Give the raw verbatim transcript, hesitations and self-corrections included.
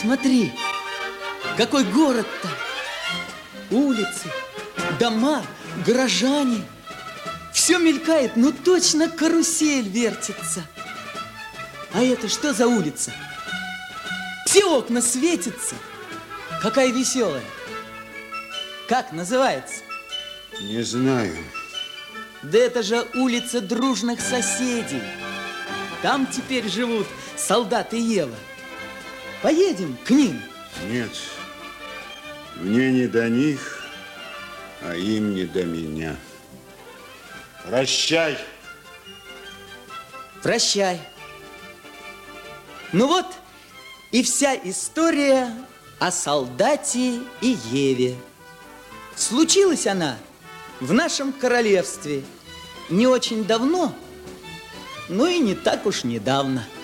посмотри, какой город-то. Улицы, дома, горожане. Все мелькает, но точно карусель вертится. А это что за улица? Все окна светятся. Какая веселая. Как называется? Не знаю. Да это же улица дружных соседей. Там теперь живут солдат и Ева. Поедем к ним? Нет. Мне не до них, а им не до меня. Прощай. Прощай. Ну вот и вся история о солдате и Еве. Случилась она в нашем королевстве не очень давно, но и не так уж недавно.